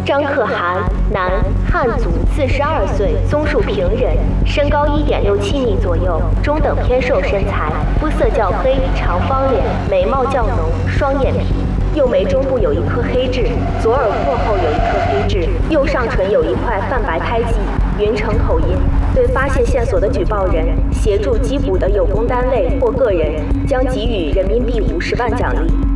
张可涵，男，汉族，42岁，综述平人，身高1.67米左右，中等偏瘦身材，肤色较黑，长方脸，眉毛较浓，双眼皮，右眉中部有一颗黑痣，左耳廓后有一颗黑痣，右上唇有一块泛白胎记，云城口音。对发现线索的举报人、协助缉捕的有功单位或个人，将给予人民币50万奖励。